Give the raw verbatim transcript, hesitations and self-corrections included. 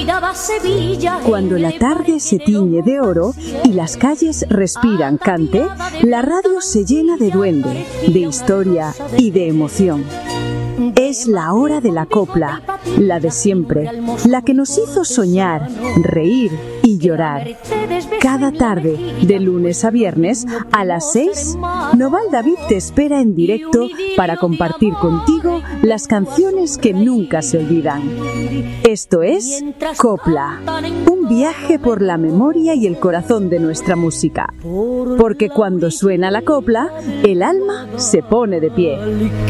Cuando la tarde se tiñe de oro y las calles respiran cante, la radio se llena de duende, de historia y de emoción. Es la hora de la copla, la de siempre, la que nos hizo soñar, reír y llorar. Cada tarde, de lunes a viernes, a las seis, Noval David te espera en directo para compartir contigo las canciones que nunca se olvidan. Esto es Copla, un viaje por la memoria y el corazón de nuestra música. Porque cuando suena la copla, el alma se pone de pie.